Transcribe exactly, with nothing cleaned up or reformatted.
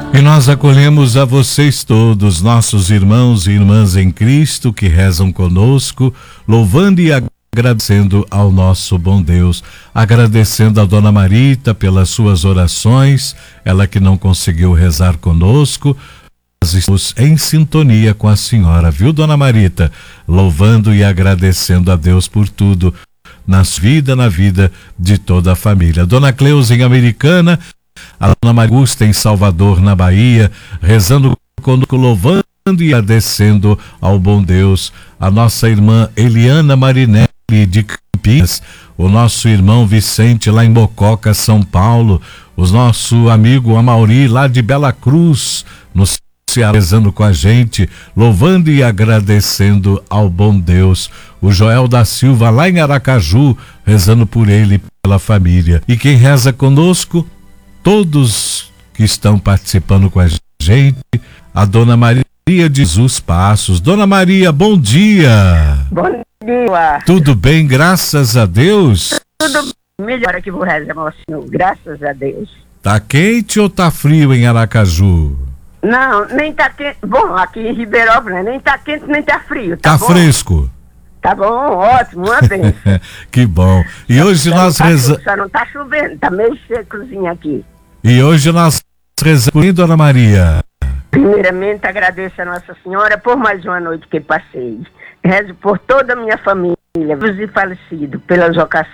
E nós acolhemos a vocês todos, nossos irmãos e irmãs em Cristo que rezam conosco, louvando e agradecendo ao nosso bom Deus, agradecendo a Dona Marita pelas suas orações, ela que não conseguiu rezar conosco. Nós estamos em sintonia com a senhora, viu, Dona Marita? Louvando e agradecendo a Deus por tudo, nas vida, na vida de toda a família. Dona Cleusa em Americana, a Dona Magusta em Salvador, na Bahia, rezando conosco, louvando e agradecendo ao bom Deus. A nossa irmã Eliana Marinelli de Campinas, o nosso irmão Vicente lá em Mococa, São Paulo, o nosso amigo Amauri lá de Bela Cruz, no Ceará, rezando com a gente, louvando e agradecendo ao bom Deus. O Joel da Silva lá em Aracaju, rezando por ele e pela família. E quem reza conosco, todos que estão participando com a gente, a Dona Maria de Jesus Passos. Dona Maria, bom dia. Bom dia. Tudo bem, graças a Deus? Tudo melhor aqui vou rezar, meu senhor, graças a Deus. Tá quente ou tá frio em Aracaju? Não, nem tá quente. Bom, aqui em Ribeirópolis, nem tá quente, nem tá frio. Tá, Tá bom? fresco? Tá bom, ótimo, uma bênção. Que bom. E hoje Só nós não tá, rezamos. Só não tá chovendo, tá meio secozinho aqui. E hoje nós rezamos, Dona Maria. Primeiramente, agradeço a Nossa Senhora por mais uma noite que passei. Rezo por toda a minha família, vivos e falecidos, pelas ocasiões